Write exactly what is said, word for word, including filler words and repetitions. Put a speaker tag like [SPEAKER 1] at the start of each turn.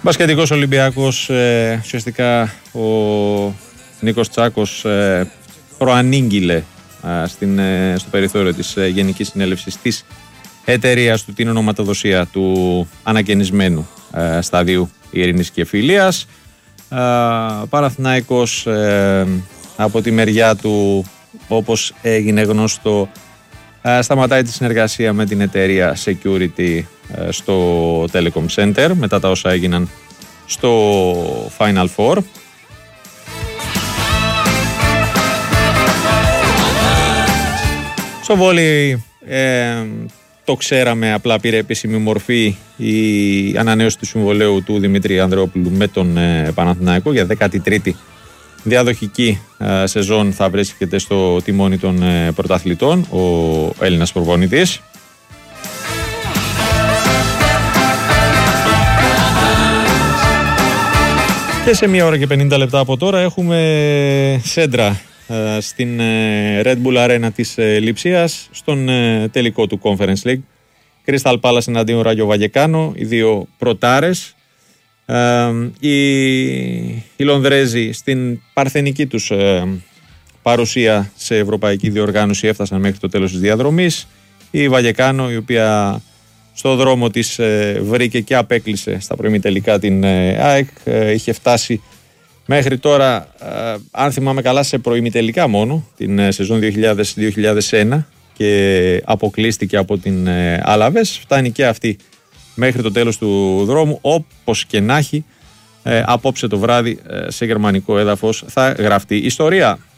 [SPEAKER 1] Μπασκετικός Ολυμπιακός, ε, ουσιαστικά ο Νίκος Τσάκος ε, προανήγγειλε ε, στην, ε, στο περιθώριο της ε, Γενικής Συνέλευσης της εταιρείας του την ονοματοδοσία του ανακαινισμένου ε, σταδίου ειρήνης και φιλίας. Ε, Παναθηναϊκός ε, από τη μεριά του, όπως έγινε γνωστό, ε, σταματάει τη συνεργασία με την εταιρεία Security ε, στο Telecom Center μετά τα όσα έγιναν στο Final Four. Στο βόλεϊ ε, το ξέραμε, απλά πήρε επίσημη μορφή η ανανέωση του συμβολαίου του Δημήτρη Ανδρεόπουλου με τον ε, Παναθηναϊκό για δέκατη τρίτη διαδοχική ε, σεζόν. Θα βρίσκεται στο τιμόνι των ε, πρωταθλητών ο Έλληνας προπονητής. Και σε μία ώρα και πενήντα λεπτά από τώρα έχουμε σέντρα ε, στην ε, Red Bull Arena της ε, Λειψίας στον ε, τελικό του Conference League. Crystal Palace εναντίον Ράγιο Βαγεκάνο, οι δύο πρωτάρες. Ε, οι, οι Λονδρέζοι στην παρθενική τους ε, παρουσία σε ευρωπαϊκή διοργάνωση έφτασαν μέχρι το τέλος της διαδρομής. Η Βαγεκάνο, η οποία στο δρόμο της ε, βρήκε και απέκλεισε στα προημιτελικά την ε, ΑΕΚ, ε, είχε φτάσει μέχρι τώρα, ε, αν θυμάμαι καλά, σε προημιτελικά μόνο την ε, σεζόν δύο χιλιάδες δύο χιλιάδες ένα και αποκλείστηκε από την ε, Άλαβες. Φτάνει και αυτή μέχρι το τέλος του δρόμου. Όπως και να έχει, ε, απόψε το βράδυ ε, σε γερμανικό έδαφος θα γραφτεί ιστορία.